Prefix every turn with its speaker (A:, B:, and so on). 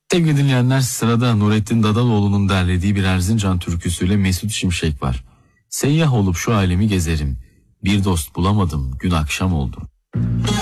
A: Sevgili dinleyenler, sırada Nurettin Dadaloğlu'nun derlediği bir Erzincan türküsüyle Mesut Şimşek var. Seyyah olup şu alemi gezerim, bir dost bulamadım, gün akşam oldu.